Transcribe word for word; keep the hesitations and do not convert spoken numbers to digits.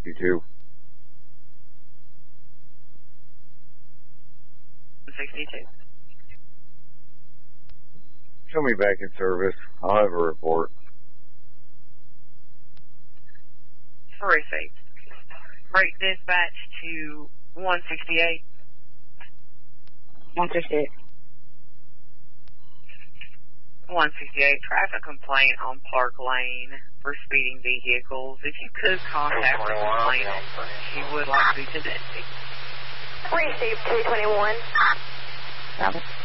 You too. sixty-two. Show me back in service. I'll have a report. Terrific. Break dispatch to one sixty-eight. one sixty-eight. one sixty-eight, traffic complaint on Park Lane for speeding vehicles. If you could contact the complainant, she would like to be connected. Receive two twenty-one. Got it.